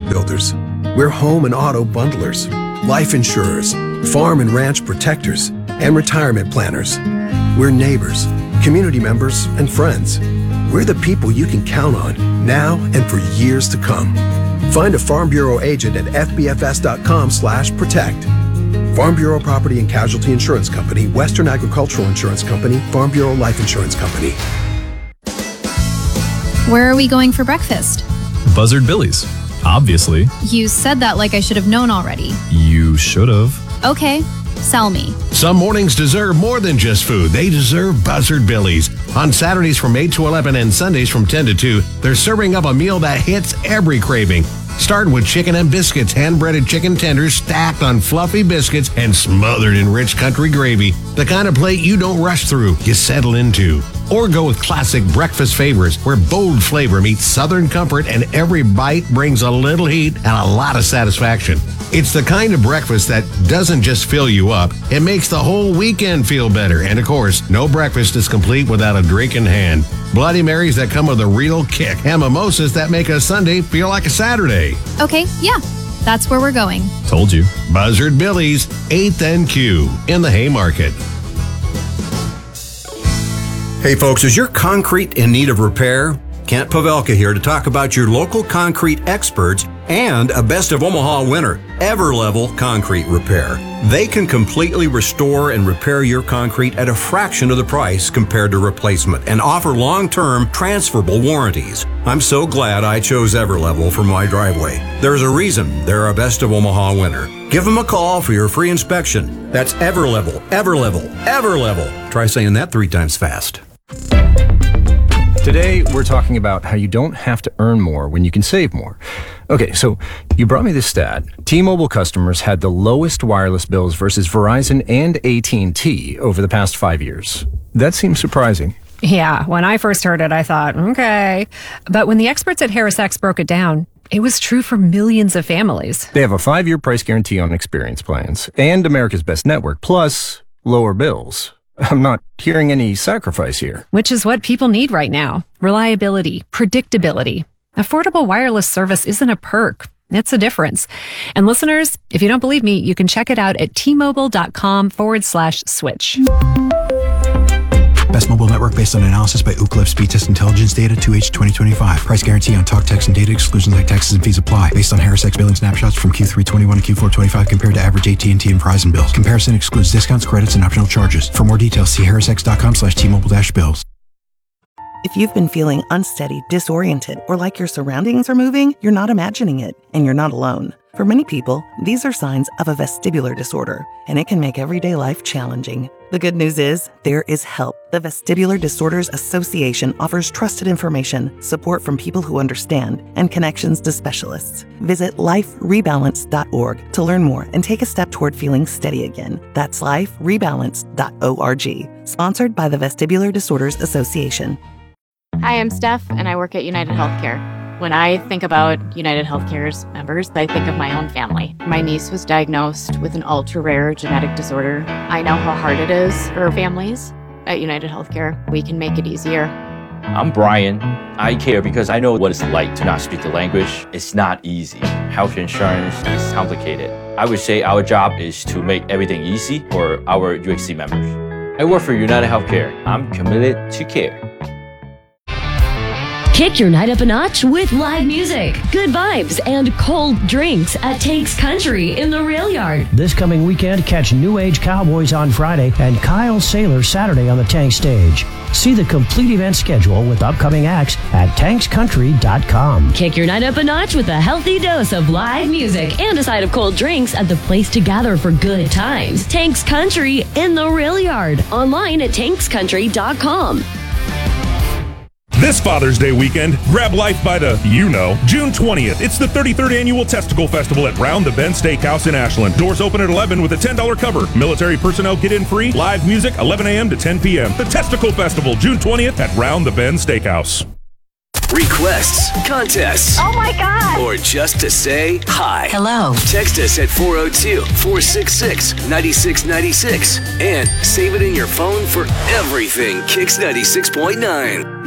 builders. We're home and auto bundlers, life insurers, farm and ranch protectors, and retirement planners. We're neighbors, community members, and friends. We're the people you can count on now and for years to come. Find a Farm Bureau agent at fbfs.com/protect. Farm Bureau Property and Casualty Insurance Company, Western Agricultural Insurance Company, Farm Bureau Life Insurance Company. Where are we going for breakfast? Buzzard Billy's, obviously. You said that like I should have known already. You should have. Okay, sell me. Some mornings deserve more than just food. They deserve Buzzard Billy's. On Saturdays from 8 to 11 and Sundays from 10 to 2, they're serving up a meal that hits every craving. Starting with chicken and biscuits, hand-breaded chicken tenders stacked on fluffy biscuits and smothered in rich country gravy. The kind of plate you don't rush through, you settle into. Or go with classic breakfast favorites where bold flavor meets southern comfort and every bite brings a little heat and a lot of satisfaction. It's the kind of breakfast that doesn't just fill you up, it makes the whole weekend feel better. And of course, no breakfast is complete without a drink in hand. Bloody Marys that come with a real kick and mimosas that make a Sunday feel like a Saturday. Okay, yeah, that's where we're going. Told you. Buzzard Billy's, 8th and Q in the Haymarket. Hey folks, is your concrete in need of repair? Kent Pavelka here to talk about your local concrete experts and a Best of Omaha winner, Everlevel Concrete Repair. They can completely restore and repair your concrete at a fraction of the price compared to replacement and offer long-term transferable warranties. I'm so glad I chose Everlevel for my driveway. There's a reason they're a Best of Omaha winner. Give them a call for your free inspection. That's Everlevel, Everlevel, Everlevel. Try saying that 3 times fast. Today, we're talking about how you don't have to earn more when you can save more. Okay, so you brought me this stat. T-Mobile customers had the lowest wireless bills versus Verizon and AT&T over the past 5 years. That seems surprising. Yeah, when I first heard it, I thought, okay. But when the experts at HarrisX broke it down, it was true for millions of families. They have a 5-year price guarantee on experience plans and America's Best Network, plus lower bills. I'm not hearing any sacrifice here. Which is what people need right now. Reliability, predictability. Affordable wireless service isn't a perk. It's a difference. And listeners, if you don't believe me, you can check it out at tmobile.com/switch. Best mobile network based on analysis by Ookla Speed Test Intelligence Data 2H 2025. Price guarantee on talk, text, and data. Exclusions like taxes and fees apply. Based on HarrisX billing snapshots from Q3 21 to Q4 25 compared to average AT&T and Verizon bills. Comparison excludes discounts, credits, and optional charges. For more details, see harrisx.com/T-Mobile-bills. If you've been feeling unsteady, disoriented, or like your surroundings are moving, you're not imagining it, and you're not alone. For many people, these are signs of a vestibular disorder, and it can make everyday life challenging. The good news is, there is help. The Vestibular Disorders Association offers trusted information, support from people who understand, and connections to specialists. Visit liferebalance.org to learn more and take a step toward feeling steady again. That's liferebalance.org. Sponsored by the Vestibular Disorders Association. Hi, I'm Steph, and I work at United Healthcare. When I think about United Healthcare's members, I think of my own family. My niece was diagnosed with an ultra-rare genetic disorder. I know how hard it is for families. At United Healthcare, we can make it easier. I'm Brian. I care because I know what it's like to not speak the language. It's not easy. Health insurance is complicated. I would say our job is to make everything easy for our UHC members. I work for United Healthcare. I'm committed to care. Kick your night up a notch with live music, good vibes, and cold drinks at Tanks Country in the Rail Yard. This coming weekend, catch New Age Cowboys on Friday and Kyle Saylor Saturday on the Tank stage. See the complete event schedule with upcoming acts at tankscountry.com. Kick your night up a notch with a healthy dose of live music and a side of cold drinks at the place to gather for good times. Tanks Country in the Rail Yard. Online at tankscountry.com. This Father's Day weekend, grab life by the, June 20th. It's the 33rd Annual Testicle Festival at Round the Bend Steakhouse in Ashland. Doors open at 11 with a $10 cover. Military personnel get in free. Live music, 11 a.m. to 10 p.m. The Testicle Festival, June 20th at Round the Bend Steakhouse. Requests, contests. Oh my God. Or just to say hi. Hello. Text us at 402-466-9696 and save it in your phone for everything Kicks 96.9.